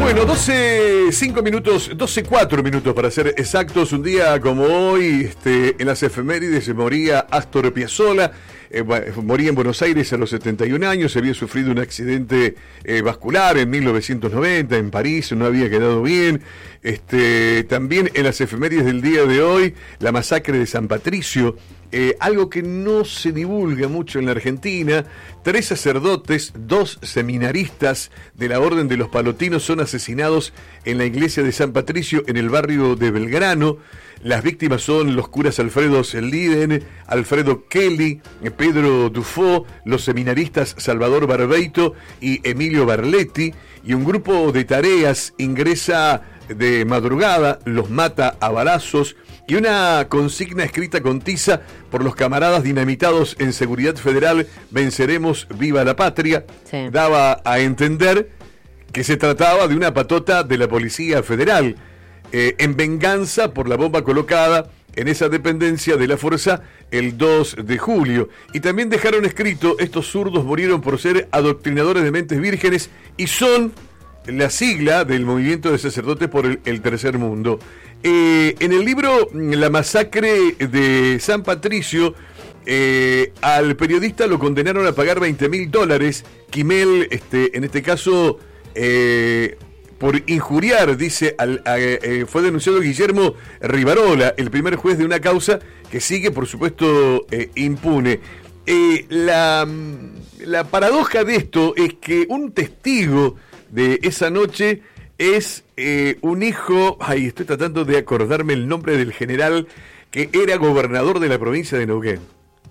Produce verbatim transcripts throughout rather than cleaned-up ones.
Bueno, doce, cinco minutos, doce, cuatro minutos para ser exactos. Un día como hoy, este, en las efemérides se moría Astor Piazzolla. Eh, moría en Buenos Aires a los setenta y un años. Había sufrido un accidente eh, vascular en mil novecientos noventa en París. No había quedado bien. Este, también en las efemérides del día de hoy, la masacre de San Patricio. Eh, algo que no se divulga mucho en la Argentina. Tres sacerdotes, dos seminaristas de la Orden de los Palotinos son asesinados en la iglesia de San Patricio en el barrio de Belgrano. Las víctimas son los curas Alfredo Liden, Alfredo Kelly, Pedro Dufo, los seminaristas Salvador Barbeito y Emilio Barletti. Y un grupo de tareas ingresa de madrugada, los mata a balazos, y una consigna escrita con tiza por los camaradas dinamitados en Seguridad Federal: venceremos, viva la patria. Sí. Daba a entender que se trataba de una patota de la Policía Federal, eh, en venganza por la bomba colocada en esa dependencia de la fuerza el dos de julio. Y también dejaron escrito: estos zurdos murieron por ser adoctrinadores de mentes vírgenes, y son la sigla del movimiento de sacerdotes por el, el tercer mundo. Eh, en el libro La masacre de San Patricio, eh, al periodista lo condenaron a pagar veinte mil dólares. Quimel, este, en este caso, eh, por injuriar, dice, al, a, eh, fue denunciado Guillermo Rivarola, el primer juez de una causa que sigue, por supuesto, eh, impune. Eh, la, la paradoja de esto es que un testigo de esa noche es eh, un hijo, ay, estoy tratando de acordarme el nombre del general que era gobernador de la provincia de Neuquén.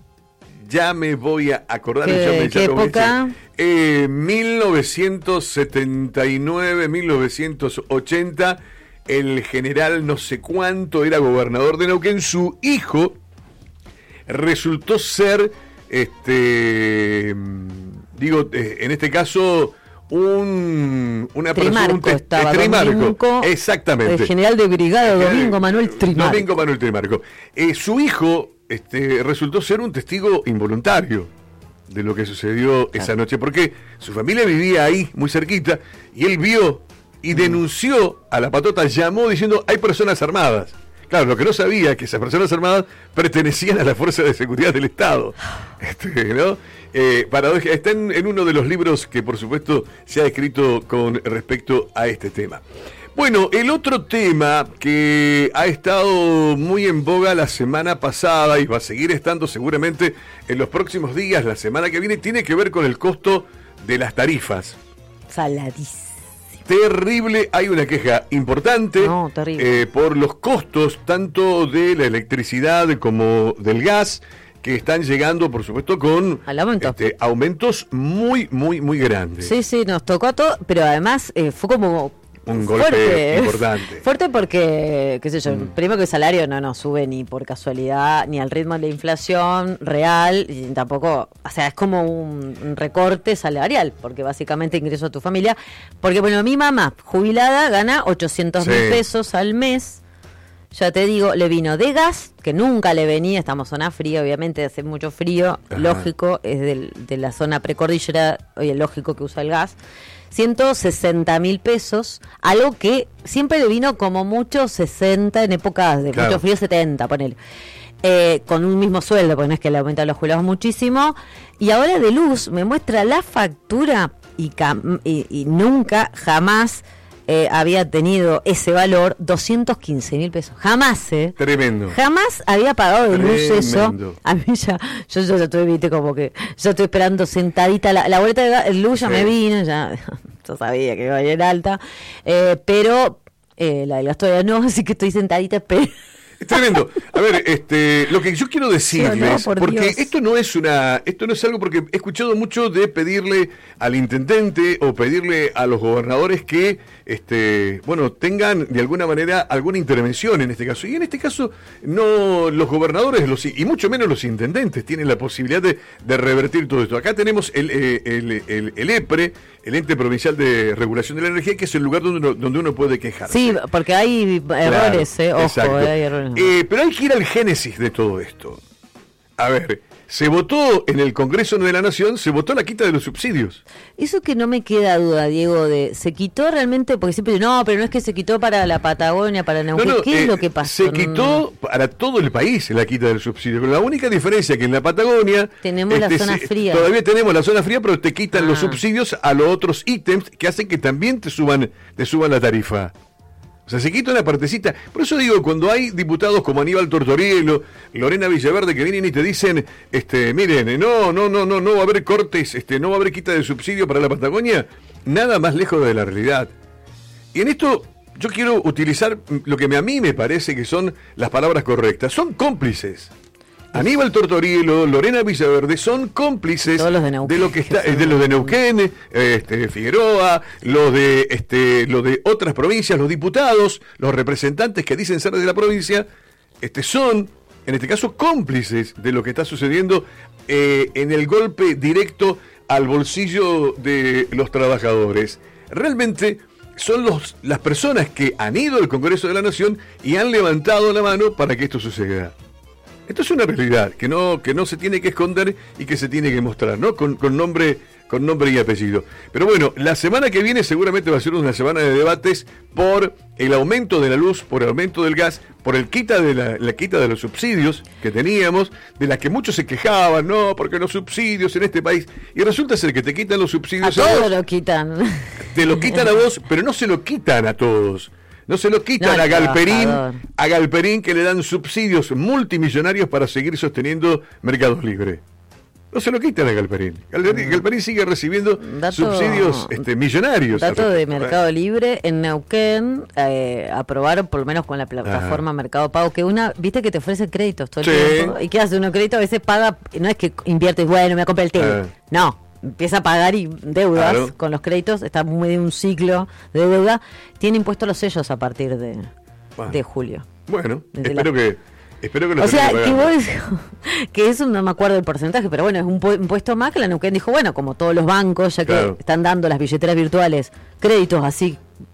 Ya me voy a acordar. ¿Qué, ya me, ¿qué época? Eh, mil novecientos setenta y nueve, mil novecientos ochenta, el general no sé cuánto era gobernador de Neuquén. Su hijo resultó ser, este, digo, eh, en este caso, un una Trimarco, persona, un te, estaba Trimarco, Domingo, exactamente, el general de brigada el, Domingo Manuel Trimarco. Domingo Manuel Trimarco. Eh, su hijo este, resultó ser un testigo involuntario de lo que sucedió esa noche, porque su familia vivía ahí, muy cerquita, y él vio y denunció a la patota, llamó diciendo: hay personas armadas. Claro, lo que no sabía es que esas personas armadas pertenecían a la Fuerza de Seguridad del Estado. Este, ¿no? Eh, paradoja, está en, en uno de los libros que, por supuesto, se ha escrito con respecto a este tema. Bueno, el otro tema que ha estado muy en boga la semana pasada y va a seguir estando seguramente en los próximos días, la semana que viene, tiene que ver con el costo de las tarifas. Saladísimo. Terrible, hay una queja importante no, terrible. Eh, por los costos tanto de la electricidad como del gas, que están llegando, por supuesto, con este, aumentos muy, muy, muy grandes. Sí, sí, nos tocó a todos, pero además eh, fue como un fuerte, golpe importante. Fuerte porque, qué sé yo, mm. primero que el salario no nos sube ni por casualidad, ni al ritmo de la inflación real, y tampoco, o sea, es como un, un recorte salarial, porque básicamente ingreso a tu familia, porque bueno, mi mamá, jubilada, gana ochocientos mil sí. pesos al mes. Ya te digo, le vino de gas, que nunca le venía, estamos en zona fría, obviamente hace mucho frío, ajá, lógico, es del, de la zona precordillera, oye, lógico que usa el gas, ciento sesenta mil pesos, algo que siempre le vino como mucho sesenta, en épocas de claro. mucho frío setenta, ponele, eh, con un mismo sueldo, porque no es que le aumentan los jubilados muchísimo, y ahora de luz me muestra la factura y, cam- y, y nunca, jamás... Eh, había tenido ese valor, doscientos quince mil pesos. Jamás, ¿eh? Tremendo. Jamás había pagado de luz eso. Tremendo. A mí ya, yo, yo ya estoy, viste, como que, ya estoy esperando sentadita. La, la boleta de luz ya sí. me vino, ya, yo sabía que iba a ir alta. Eh, pero eh, la del gas todavía no, así que estoy sentadita esperando. Es tremendo. A ver, este, lo que yo quiero decirles, no, no, por porque Dios. esto no es una, esto no es algo, porque he escuchado mucho de pedirle al intendente o pedirle a los gobernadores que, este, bueno, tengan de alguna manera alguna intervención en este caso. Y en este caso, no los gobernadores los, y mucho menos los intendentes tienen la posibilidad de, de revertir todo esto. Acá tenemos el, el, el, el, el EPRE, el Ente Provincial de Regulación de la Energía, que es el lugar donde uno, donde uno puede quejarse. Sí, porque hay errores, claro, eh, ojo, exacto. eh, hay errores. Eh, pero hay que ir al génesis de todo esto. A ver, se votó en el Congreso de la Nación, se votó la quita de los subsidios. Eso que no me queda duda, Diego, de se quitó realmente, porque siempre no, pero no es que se quitó para la Patagonia, para Neuquén, no, no, ¿qué eh, es lo que pasó? Se quitó para todo el país la quita del subsidio, pero la única diferencia es que en la Patagonia tenemos este, la zona se, fría. Todavía tenemos la zona fría, pero te quitan ah. los subsidios a los otros ítems que hacen que también te suban, te suban la tarifa. O sea, se quita una partecita. Por eso digo, cuando hay diputados como Aníbal Tortorielo, Lorena Villaverde, que vienen y te dicen, este, miren, no, no, no, no, no va a haber cortes, este, no va a haber quita de subsidio para la Patagonia, nada más lejos de la realidad. Y en esto yo quiero utilizar lo que a mí me parece que son las palabras correctas. Son cómplices. Aníbal Tortorielo, Lorena Villaverde son cómplices de, Neuquén, de lo que está, de los de Neuquén, este, Figueroa, los de este, los de otras provincias, los diputados, los representantes que dicen ser de la provincia, este, son, en este caso, cómplices de lo que está sucediendo eh, en el golpe directo al bolsillo de los trabajadores. Realmente son los, las personas que han ido al Congreso de la Nación y han levantado la mano para que esto suceda. Esto es una realidad que no que no se tiene que esconder y que se tiene que mostrar, ¿no? Con, con nombre con nombre y apellido. Pero bueno, la semana que viene seguramente va a ser una semana de debates por el aumento de la luz, por el aumento del gas, por el quita de la, la quita de los subsidios que teníamos, de las que muchos se quejaban, no, porque los subsidios en este país, y resulta ser que te quitan los subsidios a, a todos vos, lo quitan. Te lo quitan a vos, pero no se lo quitan a todos. No se lo quitan no, a Galperín, trabajador. a Galperín que le dan subsidios multimillonarios para seguir sosteniendo Mercados Libre. No se lo quitan a Galperín. Galperín, mm. Galperín sigue recibiendo dato, subsidios este, millonarios. Dato de Mercado Libre, en Neuquén eh, aprobaron, por lo menos con la plataforma Ajá. Mercado Pago, que una, viste que te ofrece créditos todo el sí. tiempo. ¿Y qué hace uno crédito? A veces paga, no es que inviertes, bueno, me compré el tele. Ah. No. Empieza a pagar y deudas claro. con los créditos, está muy de un ciclo de deuda, tiene impuestos los sellos a partir de, bueno. de julio. Bueno, Desde espero la... que espero que lo O sea, que vos, que eso no me acuerdo del porcentaje, pero bueno, es un impuesto más que la Neuquén dijo, bueno, como todos los bancos, ya que claro. están dando las billeteras virtuales, créditos así.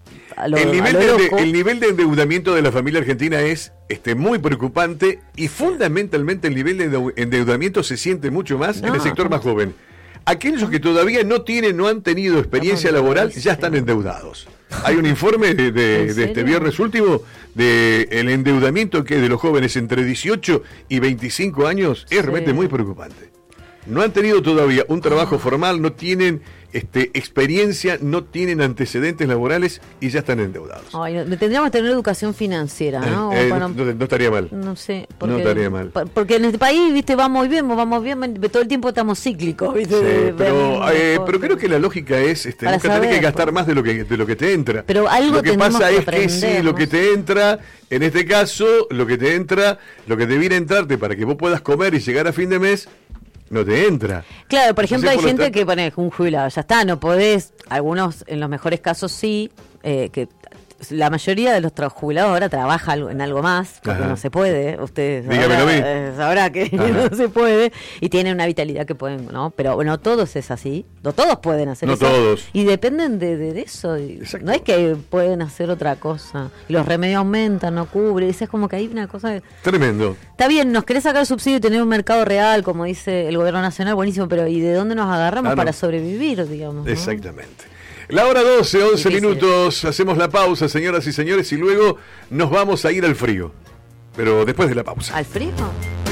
A lo, el, nivel a lo de, el nivel de endeudamiento de la familia argentina es este muy preocupante y fundamentalmente el nivel de endeudamiento se siente mucho más no, en el sector más joven. Aquellos que todavía no tienen, no han tenido experiencia laboral, ya están endeudados. Hay un informe de, de, de este viernes último de el endeudamiento que de los jóvenes entre dieciocho y veinticinco años es realmente sí. muy preocupante. No han tenido todavía un trabajo formal, no tienen este, experiencia, no tienen antecedentes laborales y ya están endeudados. Ay, tendríamos que tener educación financiera, ¿no? Eh, eh, para, no, no estaría mal. No sé. Porque, no estaría mal. Porque en este país, viste, vamos bien, vamos bien, todo el tiempo estamos cíclicos, ¿viste? Sí, de, pero, de eh, pero creo que la lógica es este, nunca tener que gastar más de lo que de lo que te entra. Pero algo lo que pasa que es que si lo que te entra, en este caso, lo que te entra, lo que te viene a entrarte para que vos puedas comer y llegar a fin de mes, no te entra. Claro, por ejemplo, hay gente que pone un jubilado, ya está, no podés, algunos en los mejores casos sí, eh, que la mayoría de los tra- jubilados ahora trabaja en algo más, porque Ajá. no se puede, ustedes sabrá, eh, sabrá que Ajá. no se puede, y tienen una vitalidad que pueden, ¿no? Pero bueno, todos es así, no todos pueden hacer no eso. No todos. Y dependen de, de eso, y no es que pueden hacer otra cosa, y los remedios aumentan, no cubre, es como que hay una cosa... Que... Tremendo. Está bien, nos querés sacar el subsidio y tener un mercado real, como dice el gobierno nacional, buenísimo, pero ¿y de dónde nos agarramos ah, no. para sobrevivir, digamos? ¿no? Exactamente. La hora doce, once minutos, hacemos la pausa, señoras y señores, y luego nos vamos a ir al frío. Pero después de la pausa. ¿Al frío?